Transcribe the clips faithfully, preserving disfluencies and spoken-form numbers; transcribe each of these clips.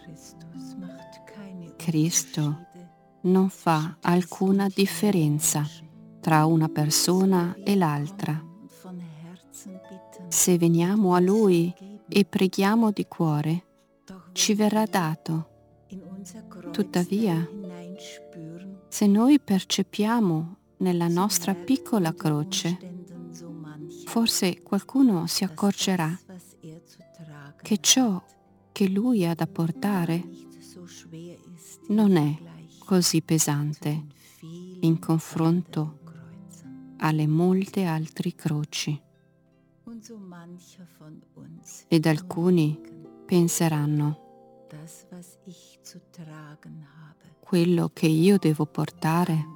Cristo non fa alcuna differenza tra una persona e l'altra. Se veniamo a Lui e preghiamo di cuore, ci verrà dato. Tuttavia, se noi percepiamo nella nostra piccola croce, forse qualcuno si accorgerà che ciò che Lui ha da portare non è così pesante in confronto alle molte altre croci. Ed alcuni penseranno: quello che io devo portare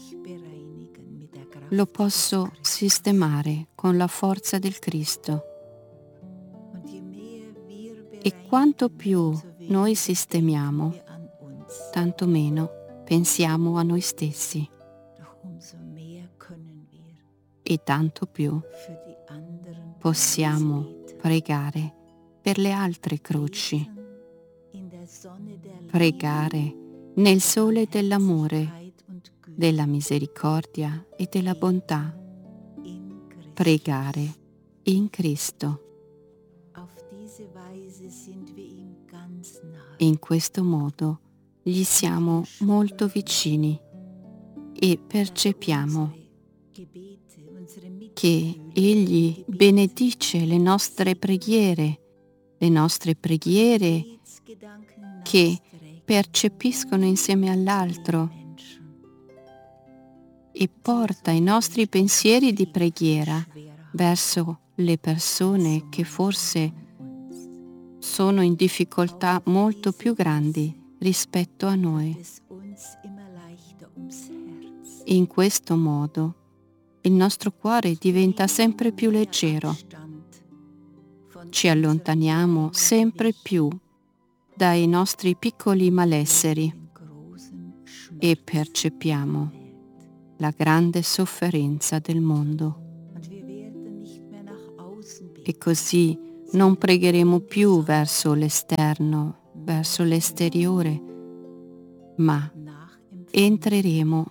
lo posso sistemare con la forza del Cristo. E quanto più noi sistemiamo, tanto meno pensiamo a noi stessi, e tanto più possiamo pregare per le altre croci, pregare nel sole dell'amore, della misericordia e della bontà, pregare in Cristo. In questo modo gli siamo molto vicini e percepiamo che Egli benedice le nostre preghiere, le nostre preghiere che percepiscono insieme all'altro, e porta i nostri pensieri di preghiera verso le persone che forse sono in difficoltà molto più grandi rispetto a noi. In questo modo il nostro cuore diventa sempre più leggero. Ci allontaniamo sempre più dai nostri piccoli malesseri e percepiamo la grande sofferenza del mondo. E così non pregheremo più verso l'esterno, verso l'esteriore, ma entreremo